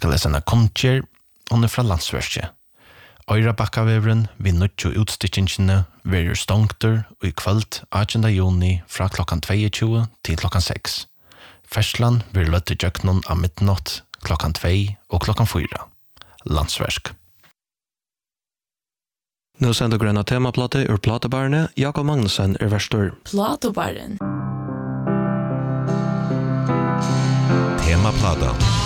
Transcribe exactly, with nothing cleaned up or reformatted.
skal lese en kontjer, og er fra landsverket. Øyrabakkavevren vi nødtjo utstikkingene verger stongter og i kvöld attjende juni fra klokkan tjueto til klokkan seks. Fersland vil løtte jøknon av midnatt klokkan två og klokkan fyra. Landsverk. Nå sender grønna temaplate ur platebarne. Jakob Magnussen er verstor. Platebaren. Temaplata.